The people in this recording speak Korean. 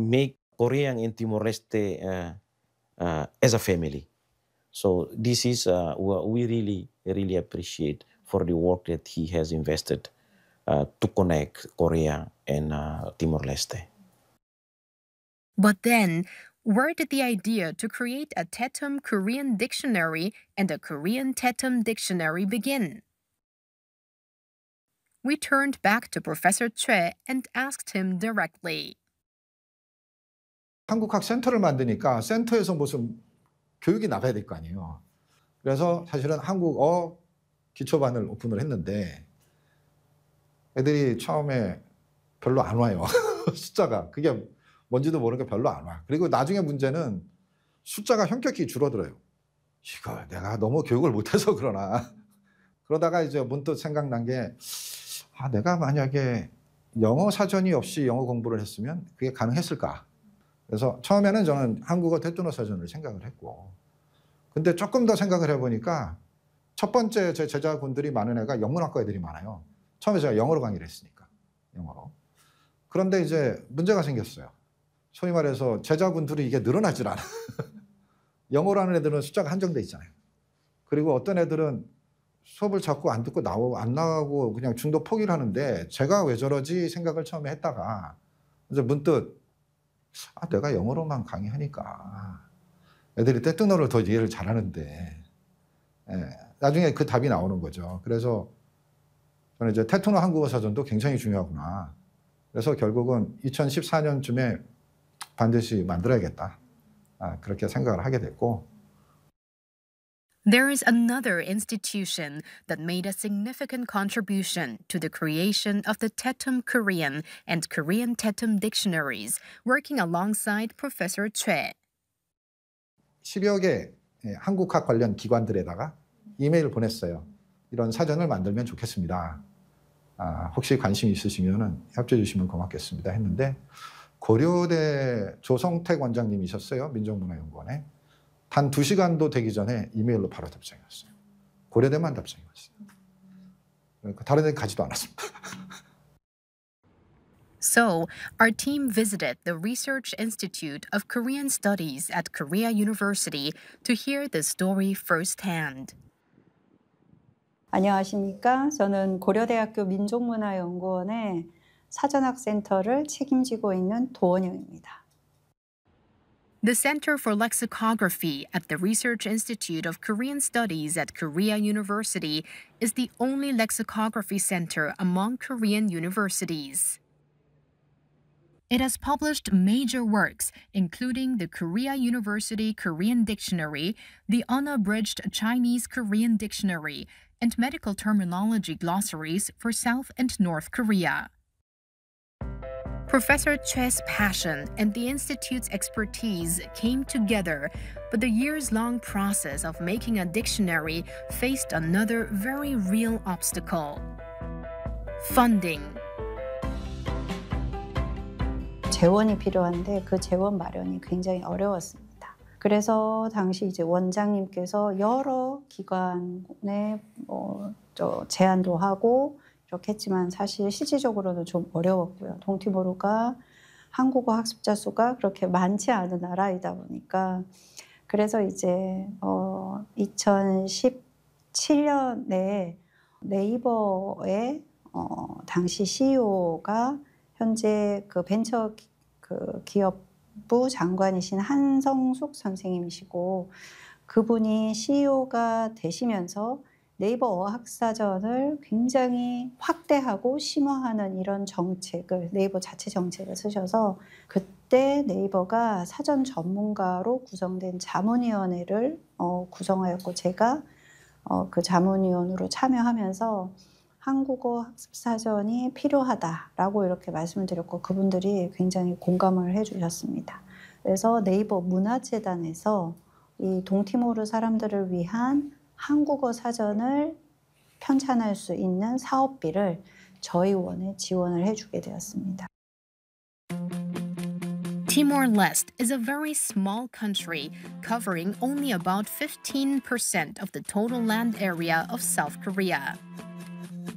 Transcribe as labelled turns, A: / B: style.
A: make Korea and Timor-Leste as a family. So this is what we really appreciate for the work that he has invested to connect Korea and Timor-Leste.
B: But then, where did the idea to create a Tetum Korean dictionary and a Korean Tetum dictionary begin? We turned back to Professor Choi and asked him directly.
C: 한국학 센터를 만드니까 센터에서 무슨 교육이 나가야 될 거 아니에요. 그래서 사실은 한국어 기초반을 오픈을 했는데 애들이 처음에 별로 안 와요. 숫자가. 그게 뭔지도 모르니까 별로 안 와. 그리고 나중에 문제는 숫자가 현격히 줄어들어요. 이거 내가 너무 교육을 못해서 그러나. 그러다가 이제 문득 생각난 게 내가 만약에 영어 사전이 없이 영어 공부를 했으면 그게 가능했을까? 그래서 처음에는 저는 한국어 태tun어 사전을 생각을 했고 근데 조금 더 생각을 해보니까 첫 번째 제 제자군들이 많은 애가 영문학과 애들이 많아요. 처음에 제가 영어로 강의를 했으니까. 영어로. 그런데 이제 문제가 생겼어요. 소위 말해서 제자군들이 이게 늘어나질 않아. 영어로 하는 애들은 숫자가 한정돼 있잖아요. 그리고 어떤 애들은 수업을 자꾸 안 듣고 안 나가고 그냥 중도 포기를 하는데 제가 왜 저러지 생각을 처음에 했다가 이제 문득 내가 영어로만 강의하니까 애들이 떼뚱어를 더 이해를 잘하는데 나중에 그 답이 나오는 거죠. 그래서 저는 이제 태tun어 한국어 사전도 굉장히 중요하구나. 그래서 결국은 2014년쯤에 반드시 만들어야겠다. 그렇게 생각을 하게 됐고.
B: There is another institution that made a significant contribution to the creation of the Tetum Korean and Korean Tetum dictionaries, working alongside Professor Choi.
C: 10여 개 한국학 관련 기관들에다가 이메일을 보냈어요. 이런 사전을 만들면 좋겠습니다. 혹시 관심 있으시면 협조해 주시면 고맙겠습니다 했는데 고려대 조성택 원장님이셨어요. 민족문화연구원에. 단 2시간도 되기 전에 이메일로 바로 답장이 왔어요. 고려대만 답장이 왔어요. 다른 데 가지도 않았습니다.
B: So, our team visited the Research Institute of Korean Studies at Korea University to hear the story firsthand.
D: 안녕하십니까. 저는 고려대학교 민족문화연구원의 사전학센터를 책임지고 있는 도원영입니다.
B: The Center for Lexicography at the Research Institute of Korean Studies at Korea University is the only lexicography center among Korean universities. It has published major works, including the Korea University Korean Dictionary, the Unabridged Chinese Korean Dictionary, and medical terminology glossaries for South and North Korea. Professor Choi's passion and the Institute's expertise came together, but the years-long process of making a dictionary faced another very real obstacle: funding.
D: 재원이 필요한데 그 재원 마련이 굉장히 어려웠습니다. 그래서 당시 이제 원장님께서 여러 기관에 제안도 하고 이렇게 했지만 사실 실질적으로는 좀 어려웠고요. 동티모르가 한국어 학습자 수가 그렇게 많지 않은 나라이다 보니까 그래서 이제 2017년에 네이버의 당시 CEO가 현재 그 벤처 기업부 장관이신 한성숙 선생님이시고 그분이 CEO가 되시면서 네이버 어학사전을 굉장히 확대하고 심화하는 이런 정책을 네이버 자체 정책을 쓰셔서 그때 네이버가 사전 전문가로 구성된 자문위원회를 구성하였고 제가 그 자문위원으로 참여하면서 한국어 학습사전이 필요하다라고 이렇게 말씀을 드렸고 그분들이 굉장히 공감을 해주셨습니다. 그래서 네이버 문화재단에서 이 동티모르 사람들을 위한 한국어 사전을 편찬할 수 있는 사업비를 저희 원에 지원을 해주게 되었습니다.
B: Timor-Leste is a very small country, covering only about 15% of the total land area of South Korea.